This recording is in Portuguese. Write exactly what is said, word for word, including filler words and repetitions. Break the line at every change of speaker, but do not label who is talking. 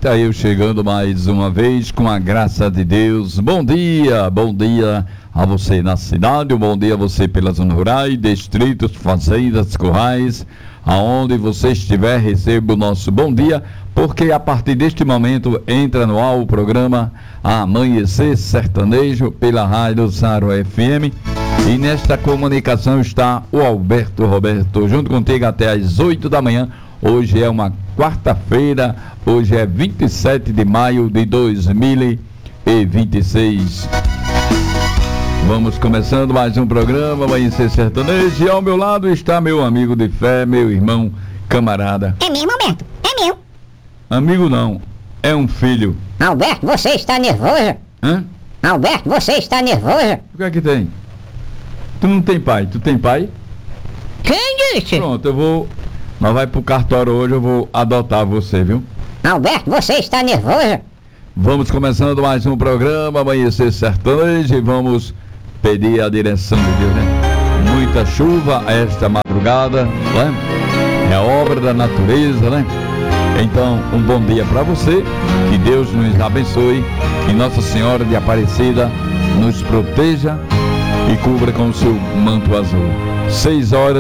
Eita, eu chegando mais uma vez com a graça de Deus. Bom dia, bom dia a você na cidade, um bom dia a você pelas zonas rurais, distritos, fazendas, currais, aonde você estiver, receba o nosso bom dia, porque a partir deste momento entra no ar o programa Amanhecer Sertanejo pela Rádio Saro F M. E nesta comunicação está o Alberto Roberto, junto contigo até às oito da manhã. Hoje é uma quarta-feira, hoje é vinte e sete de maio de dois mil e vinte e seis. Vamos começando mais um programa Amanhecer Sertanejo, e ao meu lado está meu amigo de fé, meu irmão, camarada.
É mesmo, Alberto? É meu.
Amigo não, é um filho.
Alberto, você está nervoso?
Hã?
Alberto, você está nervoso?
O que é que tem? Tu não tem pai, tu tem pai?
Quem disse?
Pronto, eu vou... Nós vai pro cartório hoje, eu vou adotar você, viu?
Alberto, você está nervoso?
Vamos começando mais um programa Amanhecer Sertanejo e vamos pedir a direção de Deus, né? Muita chuva esta madrugada, né? É obra da natureza, né? Então, um bom dia para você, que Deus nos abençoe, que Nossa Senhora de Aparecida nos proteja e cubra com o seu manto azul. Seis horas